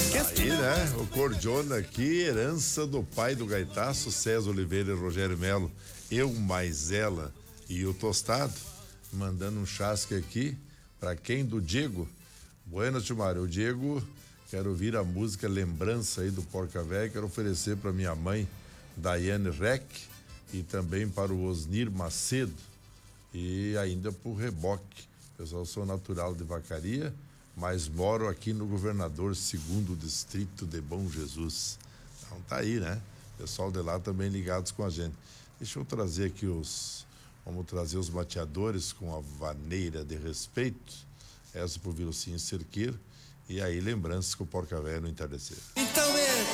Aí, né? O cordiona aqui, herança do pai do gaitaço, César Oliveira e Rogério Melo. Eu mais ela e o Tostado, mandando um chasque aqui pra quem? Do Diego. Buenas, tio Mário. O Diego, quero ouvir a música Lembrança aí do Porca Véia, quero oferecer pra minha mãe, Daiane Reck, e também para o Osnir Macedo, e ainda pro Reboque. Pessoal, sou natural de Vacaria, mas moro aqui no Governador Segundo Distrito de Bom Jesus. Então tá aí, né? Pessoal de lá também ligados com a gente. Deixa eu trazer aqui vamos trazer os mateadores com a vaneira de respeito. Essa pro Virocinho Cerqueiro. E aí, lembranças com o Porca Véia no entardecer. Então